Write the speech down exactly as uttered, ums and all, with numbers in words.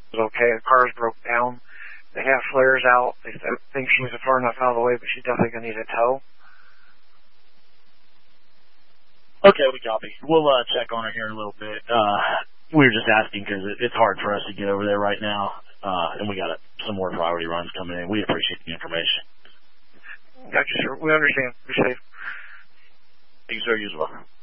was okay. The cars broke down. They have flares out. They think she was far enough out of the way, but she's definitely going to need a tow. Okay, we copy. We'll uh, check on her here in a little bit. Uh, we were just asking because it, it's hard for us to get over there right now, uh, and we got a, some more priority runs coming in. We appreciate the information. Gotcha, sir. We understand. Be safe. Thank you, sir. You as well.